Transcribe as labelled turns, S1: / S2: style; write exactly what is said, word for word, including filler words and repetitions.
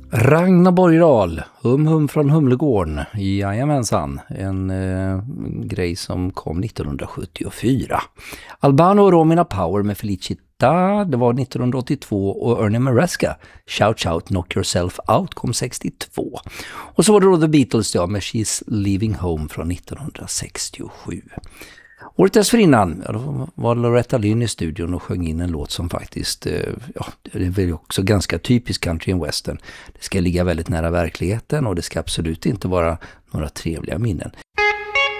S1: Ragnar Borgdahl, Hum Hum från Humlegården, jajamensan, en eh, grej som kom nittonhundrasjuttiofyra. Albano och Romina Power med Felicita, det var nittonhundraåttiotvå, och Ernie Maresca, Shout Shout Knock Yourself Out, kom sextiotvå. Och så var det då The Beatles ja, med She's Leaving Home från nittonhundrasextiosju. Året dessförinnan ja, då var Loretta Lynn i studion och sjöng in en låt som faktiskt, ja, det är väl också ganska typisk country and western. Det ska ligga väldigt nära verkligheten och det ska absolut inte vara några trevliga minnen.